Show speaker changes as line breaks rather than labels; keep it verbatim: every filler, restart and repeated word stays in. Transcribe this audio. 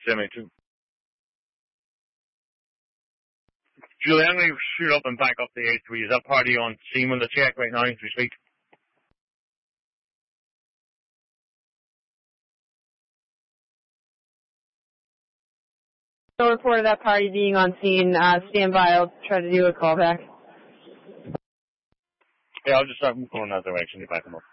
seventy-two. Julie, I'm going to shoot up and back up the A three. Is that party on scene with the check right now as we speak?
No report of that party being on scene. Uh, stand by. I'll try to do a callback.
Yeah, I'll just start moving in that direction. Get back them up.